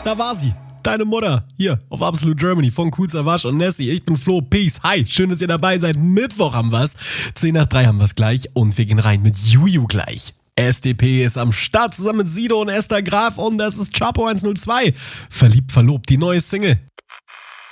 Da war sie. Deine Mutter, hier auf Absolute Germany von Kool Savas und Nessie. Ich bin Flo, Peace, hi, schön, dass ihr dabei seid. Mittwoch haben wir's, 10 nach 3 haben wir's gleich und wir gehen rein mit Juju gleich. SDP ist am Start zusammen mit Sido und Esther Graf und das ist Chapo 102. Verliebt, verlobt, die neue Single.